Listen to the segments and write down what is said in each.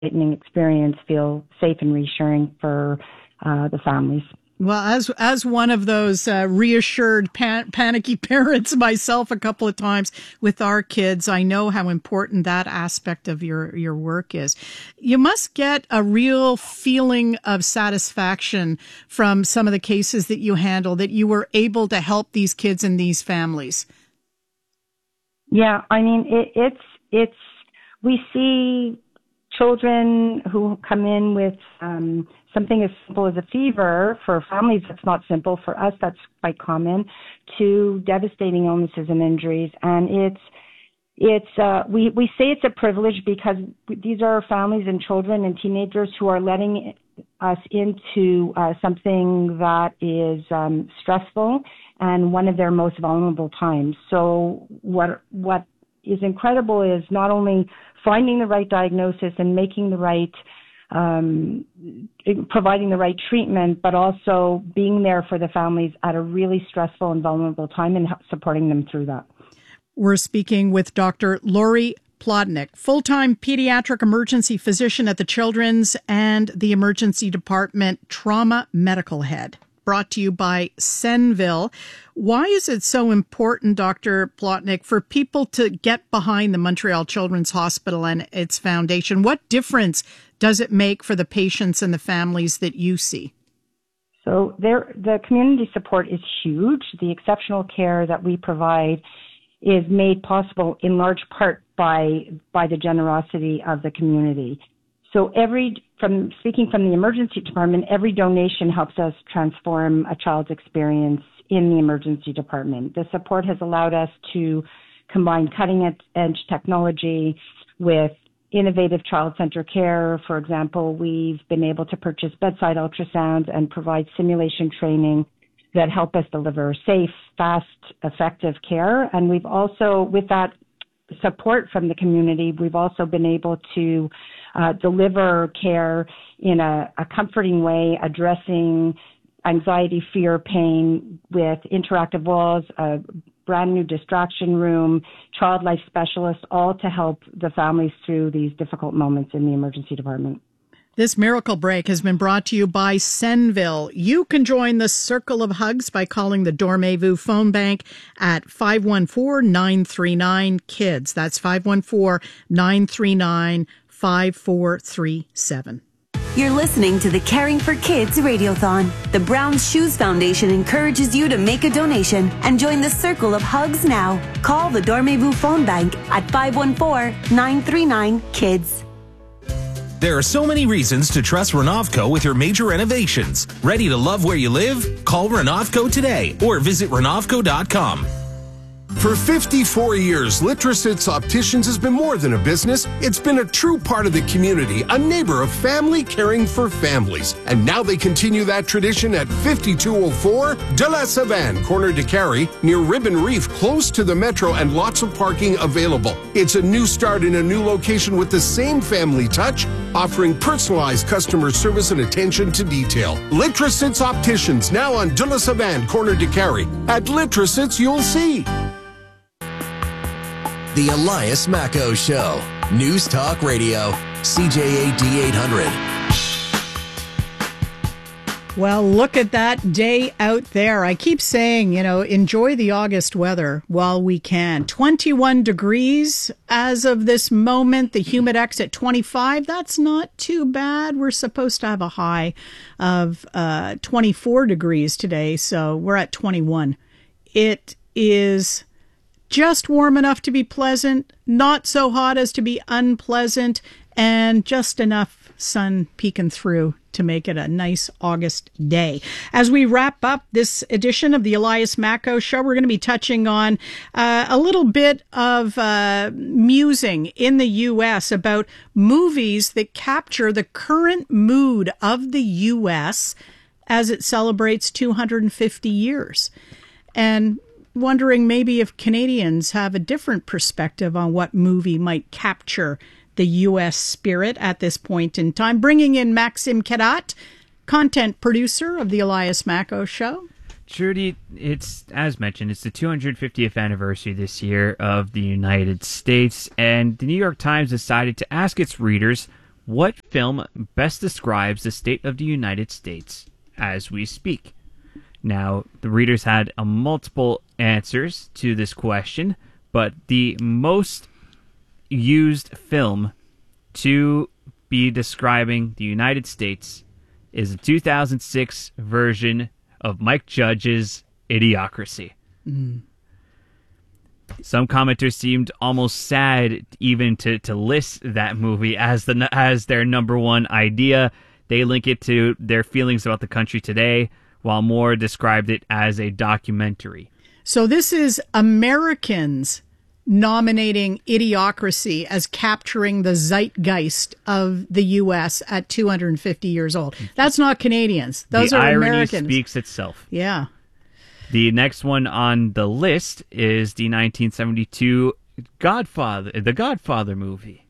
enlightening experience feel safe and reassuring for the families. Well, as one of those reassured panicky parents myself a couple of times with our kids, I know how important that aspect of your work is. You must get a real feeling of satisfaction from some of the cases that you handle, that you were able to help these kids and these families. Yeah, I mean, it's we see children who come in with something as simple as a fever. For families, that's not simple. For us, that's quite common, to devastating illnesses and injuries. And we say it's a privilege because these are families and children and teenagers who are letting us into something that is stressful and one of their most vulnerable times. So what is incredible is not only finding the right diagnosis and making the right providing the right treatment, but also being there for the families at a really stressful and vulnerable time and supporting them through that. We're speaking with Dr. Lori Plotnick, full-time pediatric emergency physician at the Children's and the Emergency Department Trauma Medical Head. Brought to you by Senville. Why is it so important, Dr. Plotnick, for people to get behind the Montreal Children's Hospital and its foundation? What difference does it make for the patients and the families that you see? So the community support is huge. The exceptional care that we provide is made possible in large part by the generosity of the community. So speaking from the emergency department, every donation helps us transform a child's experience in the emergency department. The support has allowed us to combine cutting-edge technology with innovative child-centered care. For example, we've been able to purchase bedside ultrasounds and provide simulation training that help us deliver safe, fast, effective care. And we've also, with that support from the community, we've also been able to deliver care in a comforting way, addressing anxiety, fear, pain with interactive walls, a brand new distraction room, child life specialists, all to help the families through these difficult moments in the emergency department. This Miracle Break has been brought to you by Senville. You can join the Circle of Hugs by calling the Dormez-vous phone bank at 514-939-KIDS. That's 514-939-5437. You're listening to the Caring for Kids Radiothon. The Brown Shoes Foundation encourages you to make a donation and join the Circle of Hugs now. Call the Dormez-vous phone bank at 514-939-KIDS. There are so many reasons to trust Renovco with your major renovations. Ready to love where you live? Call Renovco today or visit Renovco.com. For 54 years, Litrosits Opticians has been more than a business. It's been a true part of the community, a neighbor of family caring for families. And now they continue that tradition at 5204 de la Savane, corner de Carrie, near Ribbon Reef, close to the metro and lots of parking available. It's a new start in a new location with the same family touch, offering personalized customer service and attention to detail. Litrosits Opticians, now on de la Savane, corner de Carrie. At Litrosits, you'll see. The Elias Macco Show. News Talk Radio. CJAD 800. Well, look at that day out there. I keep saying, enjoy the August weather while we can. 21 degrees as of this moment. The Humidex at 25. That's not too bad. We're supposed to have a high of 24 degrees today, so we're at 21. It is just warm enough to be pleasant, not so hot as to be unpleasant, and just enough sun peeking through to make it a nice August day. As we wrap up this edition of the Elias Macco Show, we're going to be touching on a little bit of musing in the U.S. about movies that capture the current mood of the U.S. as it celebrates 250 years. And wondering maybe if Canadians have a different perspective on what movie might capture the U.S. spirit at this point in time. Bringing in Maxime Cadat, content producer of the Elias Macco Show. Trudy, it's, as mentioned, it's the 250th anniversary this year of the United States, and the New York Times decided to ask its readers What film best describes the state of the United States as we speak? Now, the readers had multiple answers to this question, but the most used film to be describing the United States is a 2006 version of Mike Judge's Idiocracy. Some commenters seemed almost sad even to list that movie as their number one idea. They link it to their feelings about the country today, while more described it as a documentary. So this is Americans nominating Idiocracy as capturing the zeitgeist of the U.S. at 250 years old. That's not Canadians. Those are Americans. The irony speaks itself. Yeah. The next one on the list is the 1972 The Godfather movie,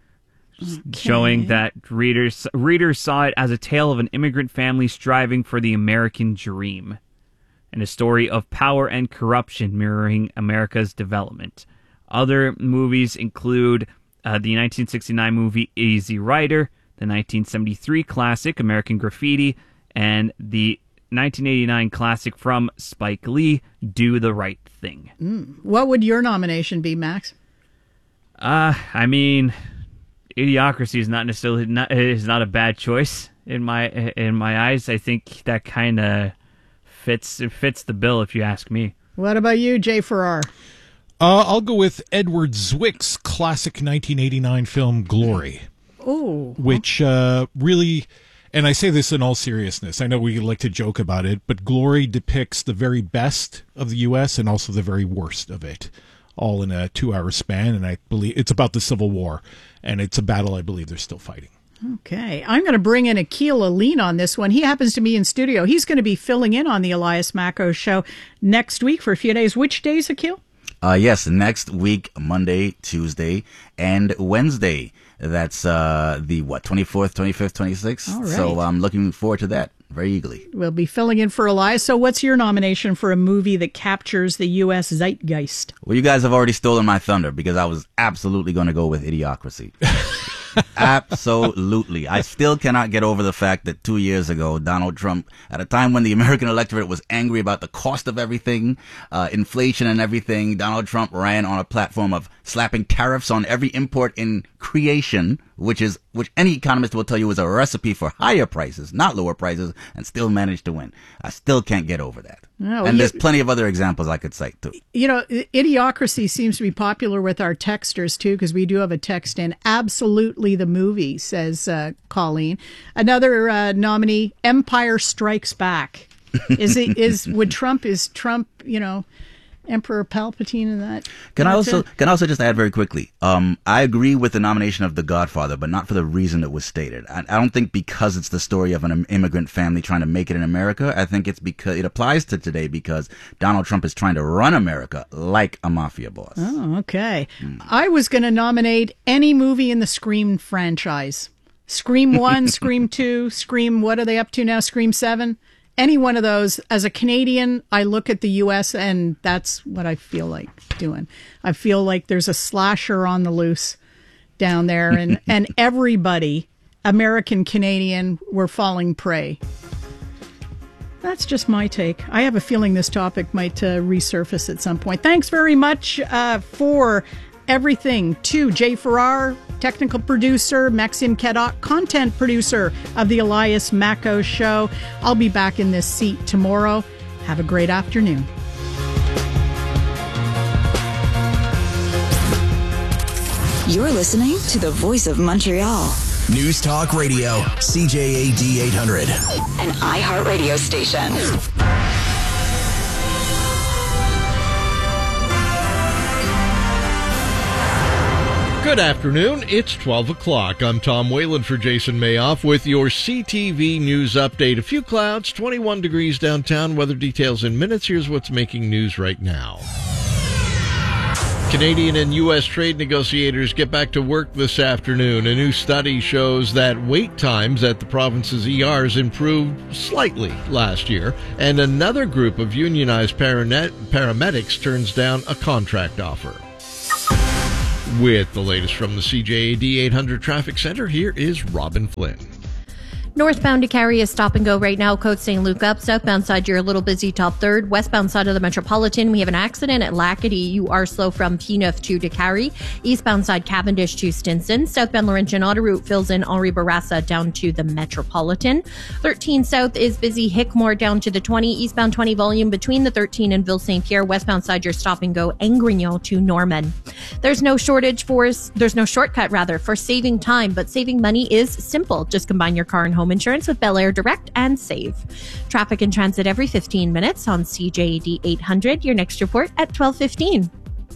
showing that readers saw it as a tale of an immigrant family striving for the American dream, and a story of power and corruption mirroring America's development. Other movies include the 1969 movie Easy Rider, the 1973 classic American Graffiti, and the 1989 classic from Spike Lee, Do the Right Thing. What would your nomination be, Max? I mean, Idiocracy is not necessarily is not a bad choice in my eyes. I think that kind of fits the bill, if you ask me. What about you, Jay Farrar? I'll go with Edward Zwick's classic 1989 film Glory. Oh, which really, and I say this in all seriousness, I know we like to joke about it, but Glory depicts the very best of the U.S. and also the very worst of it, all in a 2-hour span, and I believe it's about the Civil War, and it's a battle I believe they're still fighting. Okay, I'm going to bring in Akil Aline on this one. He happens to be in studio. He's going to be filling in on the Elias Macco Show next week for a few days. Which days, Akil? Yes, next week, Monday, Tuesday, and Wednesday. That's the 24th, 25th, 26th. All right. So I'm looking forward to that very eagerly. We'll be filling in for Elias. So what's your nomination for a movie that captures the U.S. zeitgeist? Well, you guys have already stolen my thunder because I was absolutely going to go with Idiocracy. Absolutely. I still cannot get over the fact that 2 years ago, Donald Trump, at a time when the American electorate was angry about the cost of everything, inflation and everything, Donald Trump ran on a platform of slapping tariffs on every import in creation, which any economist will tell you is a recipe for higher prices, not lower prices, and still managed to win. I still can't get over that. No, and there's plenty of other examples I could cite, too. You know, Idiocracy seems to be popular with our texters, too, because we do have a text in. Absolutely the movie, says Colleen. Another nominee, Empire Strikes Back. Is Trump, you know, Emperor Palpatine in that? Can I also just add very quickly? I agree with the nomination of The Godfather, but not for the reason it was stated. I don't think because it's the story of an immigrant family trying to make it in America. I think it's because it applies to today because Donald Trump is trying to run America like a mafia boss. Oh, okay. I was going to nominate any movie in the Scream franchise. Scream 1, Scream 2, Scream, what are they up to now? Scream 7? Any one of those. As a Canadian, I look at the U.S. and that's what I feel like doing. I feel like there's a slasher on the loose down there, and everybody, American, Canadian, were falling prey. That's just my take. I have a feeling this topic might resurface at some point. Thanks very much for everything to Jay Farrar, technical producer, Maxime Cadoc, content producer of the Elias Macco Show. I'll be back in this seat tomorrow. Have a great afternoon. You're listening to the Voice of Montreal. News Talk Radio, CJAD 800. An iHeartRadio station. Good afternoon. It's 12 o'clock. I'm Tom Whalen for Jason Mayoff with your CTV News Update. A few clouds, 21 degrees downtown. Weather details in minutes. Here's what's making news right now. Canadian and U.S. trade negotiators get back to work this afternoon. A new study shows that wait times at the province's ERs improved slightly last year, and another group of unionized paramedics turns down a contract offer. With the latest from the CJAD 800 Traffic Center, here is Robin Flynn. Northbound to Cary is stop and go right now. Code St. Luke up. Southbound side, you're a little busy top third. Westbound side of the Metropolitan, we have an accident at Lackady. You are slow from P9 to Cary. Eastbound side, Cavendish to Stinson. Southbound Laurentian Autoroute fills in Henri Bourassa down to the Metropolitan. 13 South is busy. Hickmore down to the 20. Eastbound 20 volume between the 13 and Ville St. Pierre. Westbound side, you're stop and go Angrignon to Norman. There's no shortcut for saving time, but saving money is simple. Just combine your car and home insurance with Bel Air Direct and save. Traffic and transit every 15 minutes on CJAD 800. Your next report at 12:15.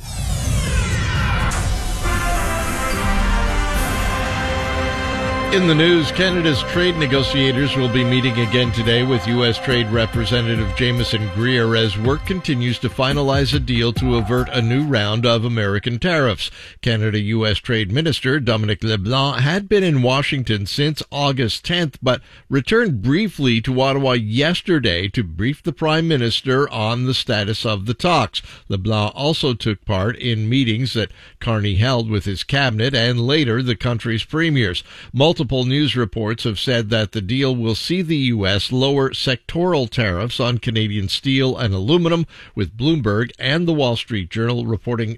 In the news, Canada's trade negotiators will be meeting again today with U.S. Trade Representative Jameson Greer as work continues to finalize a deal to avert a new round of American tariffs. Canada-U.S. Trade Minister Dominic LeBlanc had been in Washington since August 10th, but returned briefly to Ottawa yesterday to brief the Prime Minister on the status of the talks. LeBlanc also took part in meetings that Carney held with his cabinet and later the country's premiers. Multiple news reports have said that the deal will see the U.S. lower sectoral tariffs on Canadian steel and aluminum, with Bloomberg and the Wall Street Journal reporting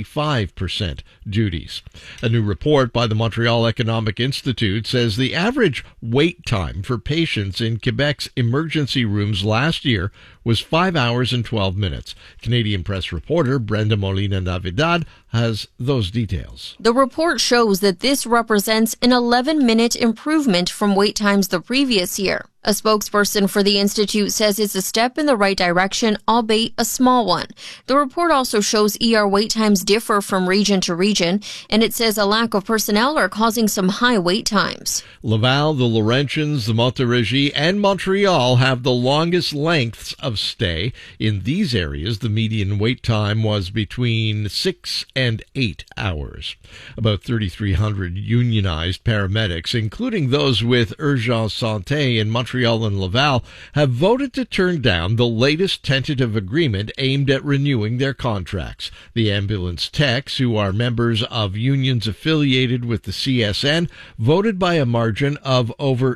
25% duties. A new report by the Montreal Economic Institute says the average wait time for patients in Quebec's emergency rooms last year was 5 hours and 12 minutes. Canadian Press reporter Brenda Molina-Navidad has those details. The report shows that this represents an 11-minute improvement from wait times the previous year. A spokesperson for the Institute says it's a step in the right direction, albeit a small one. The report also shows ER wait times differ from region to region, and it says a lack of personnel are causing some high wait times. Laval, the Laurentians, the Montérégie, and Montreal have the longest lengths of stay. In these areas, the median wait time was between 6 and 8 hours. About 3,300 unionized paramedics, including those with Urgence Santé in Montreal and Laval, have voted to turn down the latest tentative agreement aimed at renewing their contracts. The ambulance techs, who are members of unions affiliated with the CSN, voted by a margin of over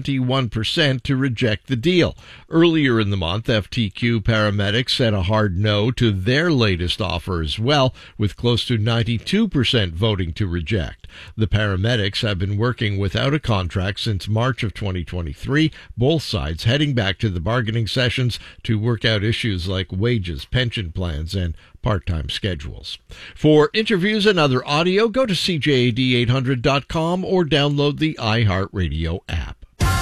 71% to reject the deal. Earlier in the month, FTQ paramedics said a hard no to their latest offer as well, with close to 92% voting to reject. The paramedics have been working without a contract since March of 2023, both sides heading back to the bargaining sessions to work out issues like wages, pension plans, and part-time schedules. For interviews and other audio, go to CJAD800.com or download the iHeartRadio app.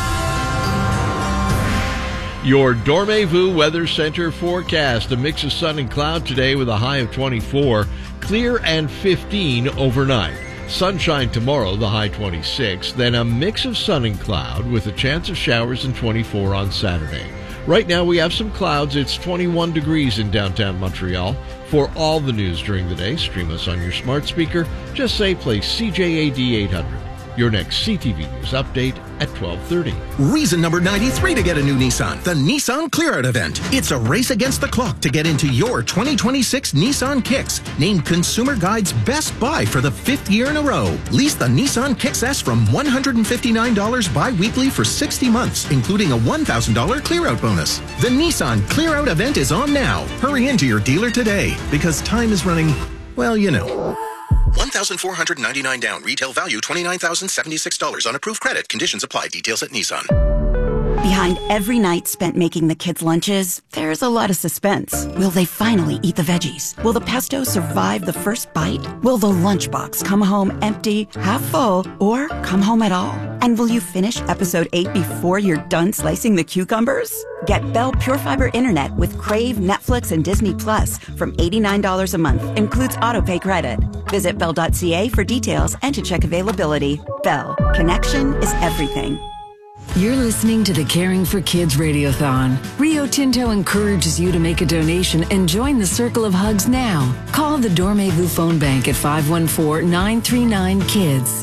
Your Dormez-vous Weather Center forecast. A mix of sun and cloud today with a high of 24. Clear and 15 overnight. Sunshine tomorrow, the high 26. Then a mix of sun and cloud with a chance of showers and 24 on Saturday. Right now we have some clouds. It's 21 degrees in downtown Montreal. For all the news during the day, stream us on your smart speaker. Just say play CJAD 800. Your next CTV News update at 12:30. Reason number 93 to get a new Nissan, the Nissan Clear Out event. It's a race against the clock to get into your 2026 Nissan Kicks, named Consumer Guide's best buy for the 5th year in a row. Lease the Nissan Kicks S from $159 bi-weekly for 60 months, including a $1,000 Clear Out bonus. The Nissan Clear Out event is on now. Hurry into your dealer today, because time is running, well, you know. $1,499 down. Retail value $29,076 on approved credit. Conditions apply. Details at Nissan. Behind every night spent making the kids' lunches, there's a lot of suspense. Will they finally eat the veggies? Will the pesto survive the first bite? Will the lunchbox come home empty, half full, or come home at all? And will you finish episode 8 before you're done slicing the cucumbers? Get Bell Pure Fiber Internet with Crave, Netflix, and Disney Plus from $89 a month. Includes autopay credit. Visit Bell.ca for details and to check availability. Bell. Connection is everything. You're listening to the Caring for Kids Radiothon. Rio Tinto encourages you to make a donation and join the Circle of Hugs now. Call the Dormez-vous phone bank at 514-939-KIDS.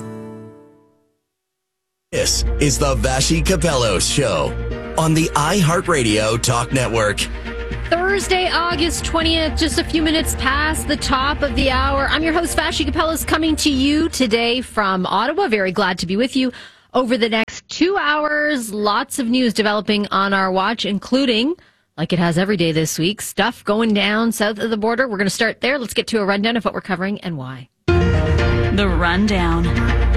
This is the Vassy Capello Show on the iHeartRadio Talk Network. Thursday, August 20th, just a few minutes past the top of the hour. I'm your host, Vashi Capellas, coming to you today from Ottawa. Very glad to be with you over the next 2 hours. Lots of news developing on our watch, including, like it has every day this week, stuff going down south of the border. We're going to start there. Let's get to a rundown of what we're covering and why. The Rundown.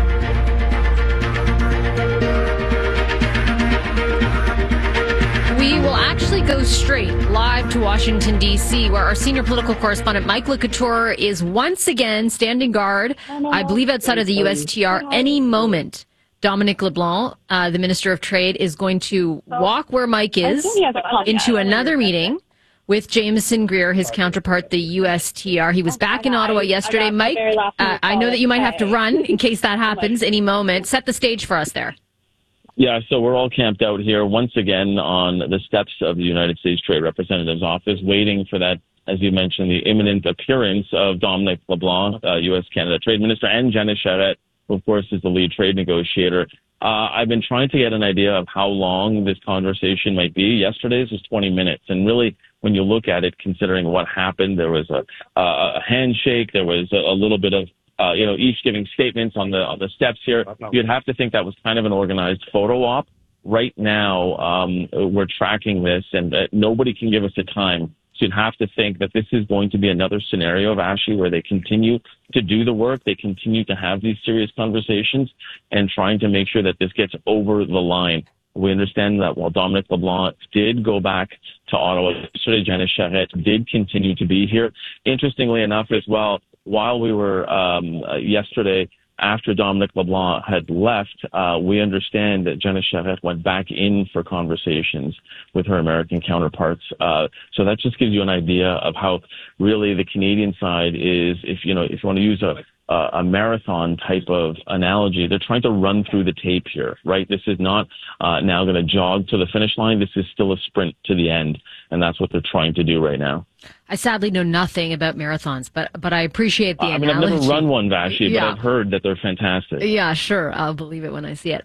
We will actually go straight live to Washington, D.C., where our senior political correspondent, Mike LeCouture, is once again standing guard, I believe outside of the USTR. Any moment, Dominic LeBlanc, the Minister of Trade, is going to walk where Mike is into another meeting with Jameson Greer, his counterpart, the USTR. He was back in Ottawa yesterday. Mike, I know that you might have to run in case that happens any moment. Set the stage for us there. Yeah, so we're all camped out here once again on the steps of the United States Trade Representative's office, waiting for that, as you mentioned, the imminent appearance of Dominic LeBlanc, U.S.-Canada Trade Minister, and Janice Charette, who, of course, is the lead trade negotiator. I've been trying to get an idea of how long this conversation might be. Yesterday's was 20 minutes, and really, when you look at it, considering what happened, there was a handshake, there was a little bit of each giving statements on the steps here. You'd have to think that was kind of an organized photo op. Right now, we're tracking this, and nobody can give us a time. So you'd have to think that this is going to be another scenario of Ashley where they continue to do the work, they continue to have these serious conversations, and trying to make sure that this gets over the line. We understand that while Dominic LeBlanc did go back to Ottawa yesterday, Janice Charette did continue to be here. Interestingly enough as well, while we were yesterday, after Dominic LeBlanc had left, we understand that Janice Charette went back in for conversations with her American counterparts. So that just gives you an idea of how really the Canadian side is, if you want to use a marathon type of analogy, they're trying to run through the tape here, right? This is not now going to jog to the finish line. This is still a sprint to the end, and that's what they're trying to do right now. I sadly know nothing about marathons, but I appreciate the analogy. I've never run one, Vashi, but I've heard that they're fantastic. Yeah, sure. I'll believe it when I see it.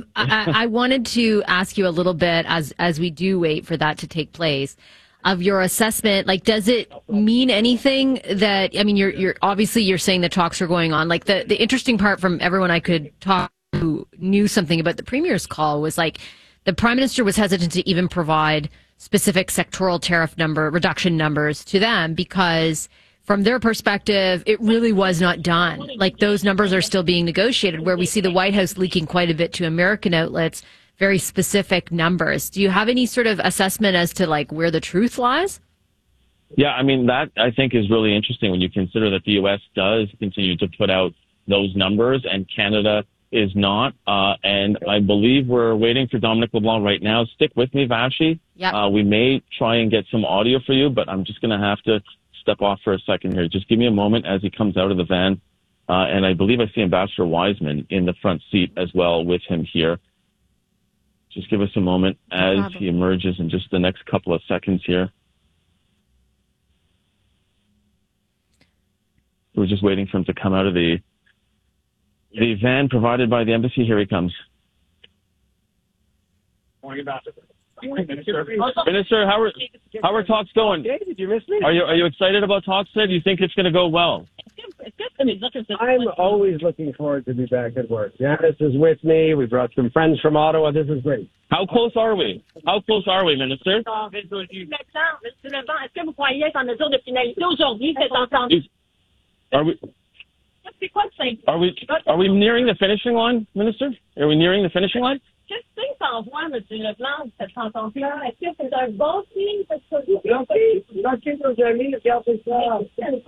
I wanted to ask you a little bit as we do wait for that to take place, of your assessment. Like, does it mean anything that, I mean, you're obviously you're saying the talks are going on. Like the interesting part from everyone I could talk to who knew something about the Premier's call was like the Prime Minister was hesitant to even provide specific sectoral tariff reduction numbers to them because from their perspective, it really was not done. Like those numbers are still being negotiated, where we see the White House leaking quite a bit to American outlets, very specific numbers. Do you have any sort of assessment as to like where the truth lies? Yeah, I mean, that I think is really interesting when you consider that the U.S. does continue to put out those numbers and Canada is not. And I believe we're waiting for Dominic LeBlanc right now. Stick with me, Vashi. Yep. We may try and get some audio for you, but I'm just going to have to step off for a second here. Just give me a moment as he comes out of the van. And I believe I see Ambassador Wiseman in the front seat as well with him here. Just give us a moment as he emerges in just the next couple of seconds here. We're just waiting for him to come out of the van provided by the embassy. Here he comes. Morning, Ambassador. Minister, how are talks going? Did you miss me? Are you excited about talks today? Do you think it's going to go well? I'm always looking forward to be back at work. Janice is with me. We brought some friends from Ottawa. This is great. How close are we? How close are we, Minister? Are we nearing the finishing line, Minister? Are we nearing the finishing line? Qu'est-ce que t'envoies, M. Leblanc, cette rencontre-là? Est-ce que c'est un bon signe? Bloquez nos amis, regardez ça.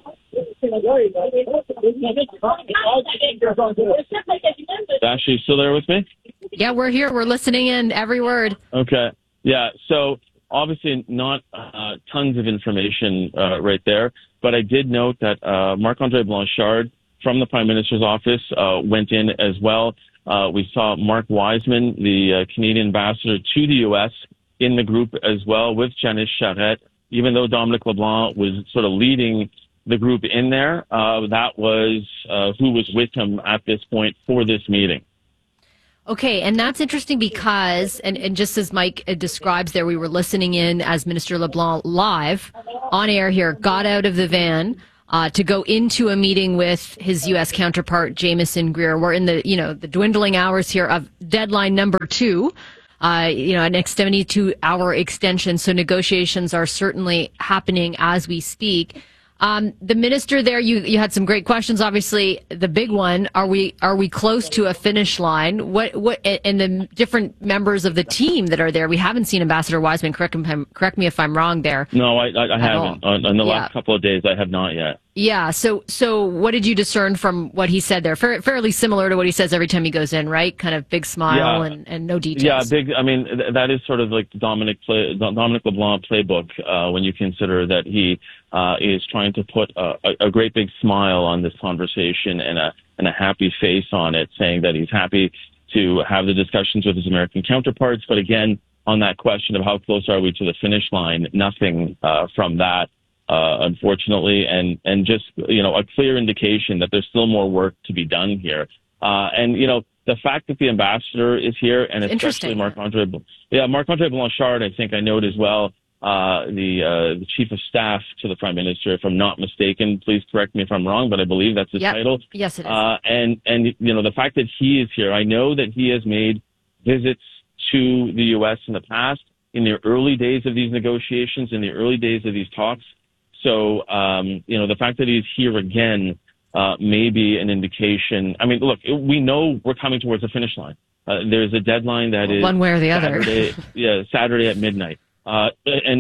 Dash, you still there with me? Yeah, we're here. We're listening in every word. Okay. Yeah, so obviously not tons of information right there, but I did note that Marc-André Blanchard from the Prime Minister's office went in as well. We saw Mark Wiseman, the Canadian ambassador to the U.S., in the group as well with Janice Charette. Even though Dominic LeBlanc was sort of leading the group in there, that was who was with him at this point for this meeting. Okay, and that's interesting because, and just as Mike describes there, we were listening in as Minister LeBlanc live on air here, got out of the van to go into a meeting with his U.S. counterpart, Jamieson Greer. We're in the dwindling hours here of deadline number 2, an 72-hour extension. So negotiations are certainly happening as we speak. The minister there, you had some great questions. Obviously, the big one: are we close to a finish line? What and the different members of the team that are there? We haven't seen Ambassador Wiseman. Correct me if I'm wrong there. No, I haven't. On the last couple of days, I have not yet. Yeah. So what did you discern from what he said there? Fairly similar to what he says every time he goes in, right? Kind of big smile and no details. Yeah, big. I mean, that is sort of like the Dominic LeBlanc playbook when you consider that he is trying to put a great big smile on this conversation and a happy face on it, saying that he's happy to have the discussions with his American counterparts. But again, on that question of how close are we to the finish line, nothing from that. Unfortunately, and just, a clear indication that there's still more work to be done here. And the fact that the ambassador is here, and especially Marc-Andre Blanchard, I think I note as well, the chief of staff to the prime minister, if I'm not mistaken. Please correct me if I'm wrong, but I believe that's his title. Yes, it is. And the fact that he is here, I know that he has made visits to the U.S. in the past, in the early days of these negotiations, in the early days of these talks. So, the fact that he's here again may be an indication. I mean, look, we know we're coming towards the finish line. There's a deadline that is one way or the other. Saturday at midnight. I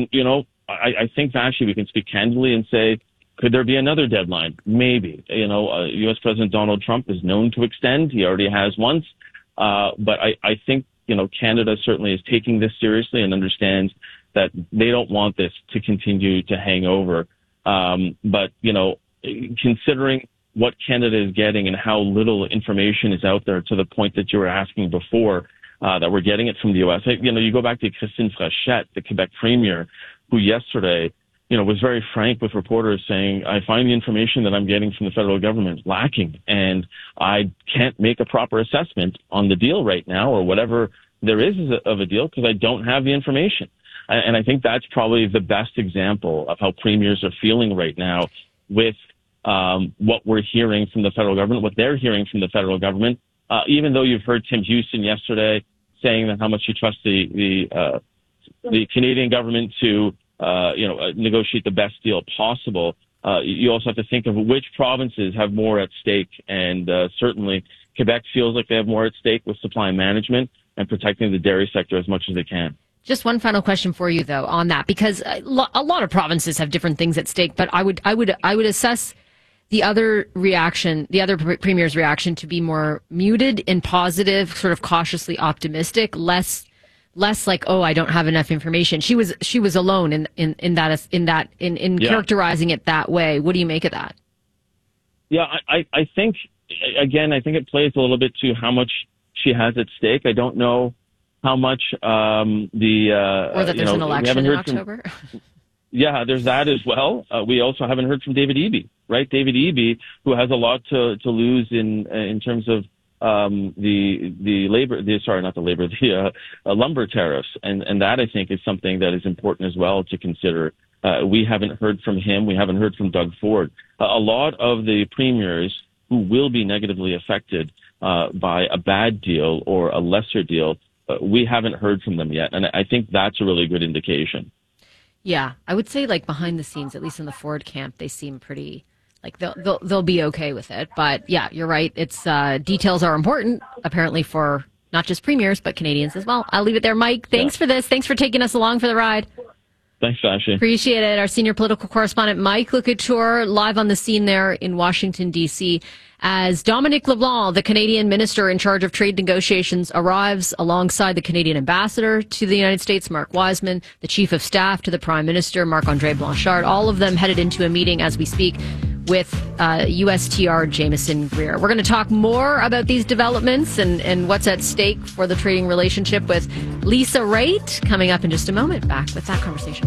think actually we can speak candidly and say, could there be another deadline? Maybe. U.S. President Donald Trump is known to extend. He already has once. But I think, Canada certainly is taking this seriously and understands that they don't want this to continue to hang over. But considering what Canada is getting and how little information is out there, to the point that you were asking before, that we're getting it from the U.S. You go back to Christine Frechette, the Quebec premier, who yesterday, was very frank with reporters, saying, I find the information that I'm getting from the federal government lacking, and I can't make a proper assessment on the deal right now, or whatever there is of a deal, because I don't have the information. And I think that's probably the best example of how premiers are feeling right now with what we're hearing from the federal government, what they're hearing from the federal government. Even though you've heard Tim Houston yesterday saying that how much he trusts the Canadian government to negotiate the best deal possible, you also have to think of which provinces have more at stake. And certainly Quebec feels like they have more at stake with supply management and protecting the dairy sector as much as they can. Just one final question for you, though, on that, because a lot of provinces have different things at stake. But I would assess the other reaction, the other premier's reaction, to be more muted and positive, sort of cautiously optimistic, less like, oh, I don't have enough information. She was alone in characterizing it that way. What do you make of that? Yeah, I think it plays a little bit to how much she has at stake. I don't know how much or that there's an election in October. Yeah, there's that as well. We also haven't heard from David Eby, right? David Eby, who has a lot to lose in terms of lumber tariffs, and that I think is something that is important as well to consider. We haven't heard from him. We haven't heard from Doug Ford. A lot of the premiers who will be negatively affected by a bad deal or a lesser deal, we haven't heard from them yet, and I think that's a really good indication. Yeah, I would say, like, behind the scenes, at least in the Ford camp, they seem pretty like they'll be okay with it. But yeah, you're right. It's details are important, apparently, for not just premiers but Canadians as well. I'll leave it there, Mike. Thanks for this. Thanks for taking us along for the ride. Thanks, Ashley. Appreciate it. Our senior political correspondent, Mike Lecouture, live on the scene there in Washington, D.C., as Dominic LeBlanc, the Canadian minister in charge of trade negotiations, arrives alongside the Canadian ambassador to the United States, Marc Wiseman, the chief of staff to the prime minister, Marc-Andre Blanchard, all of them headed into a meeting as we speak with USTR Jamieson Greer. We're going to talk more about these developments and what's at stake for the trading relationship with Lisa Raitt coming up in just a moment. Back with that conversation.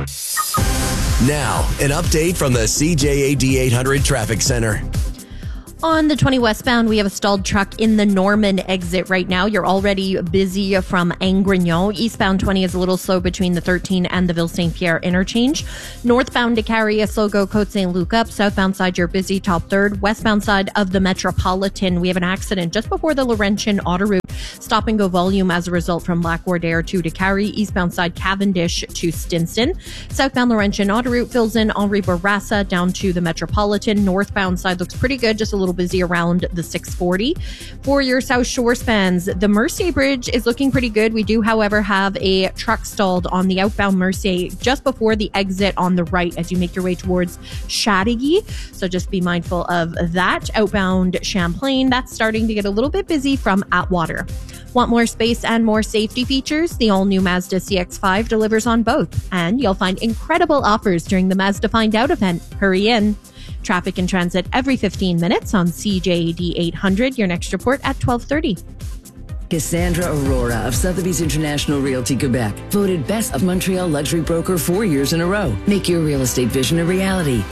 Now, an update from the CJAD 800 Traffic Center. On the 20 westbound, we have a stalled truck in the Norman exit right now. You're already busy from Angrignon. Eastbound 20 is a little slow between the 13 and the Ville St. Pierre interchange. Northbound to carry a slow go Côte St. Luc up. Southbound side, you're busy top third. Westbound side of the Metropolitan, we have an accident just before the Laurentian autoroute. Stop and go volume as a result from Lac-Wardair to Carry. Eastbound side, Cavendish to Stinston. Southbound Laurentian autoroute fills in Henri Bourassa down to the Metropolitan. Northbound side looks pretty good, just a little busy around the 640. For your South Shore spans, the Mercier Bridge is looking pretty good. We do, however, have a truck stalled on the outbound Mercier just before the exit on the right as you make your way towards Chateauguay. So just be mindful of that. Outbound Champlain, that's starting to get a little bit busy from Atwater. Want more space and more safety features? The all-new Mazda CX-5 delivers on both. And you'll find incredible offers during the Mazda Find Out event. Hurry in. Traffic and transit every 15 minutes on CJAD 800. Your next report at 12:30. Cassandra Aurora of Sotheby's International Realty Quebec, voted Best of Montreal Luxury Broker 4 years in a row. Make your real estate vision a reality.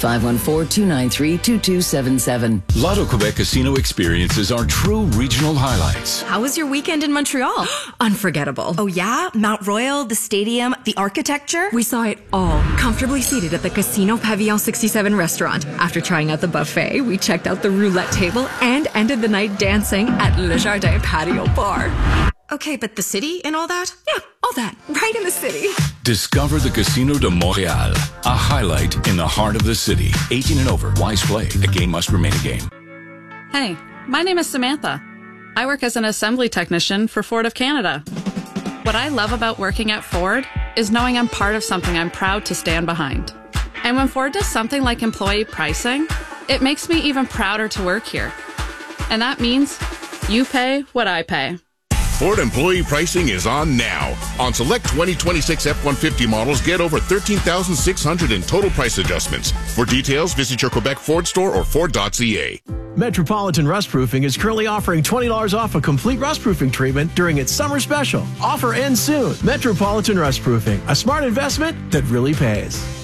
514-293-2277. Lotto Quebec Casino experiences are true regional highlights. How was your weekend in Montreal? Unforgettable. Oh yeah? Mount Royal, the stadium, the architecture? We saw it all, comfortably seated at the Casino Pavillon 67 restaurant. After trying out the buffet, we checked out the roulette table and ended the night dancing at Le Jardin Patio Bar. Okay, but the city and all that? Yeah, all that. Right in the city. Discover the Casino de Montréal, a highlight in the heart of the city. 18 and over. Wise play. A game must remain a game. Hey, my name is Samantha. I work as an assembly technician for Ford of Canada. What I love about working at Ford is knowing I'm part of something I'm proud to stand behind. And when Ford does something like employee pricing, it makes me even prouder to work here. And that means you pay what I pay. Ford employee pricing is on now. On select 2026 F-150 models, get over $13,600 in total price adjustments. For details, visit your Quebec Ford store or Ford.ca. Metropolitan Rustproofing is currently offering $20 off a complete rustproofing treatment during its summer special. Offer ends soon. Metropolitan Rustproofing, a smart investment that really pays.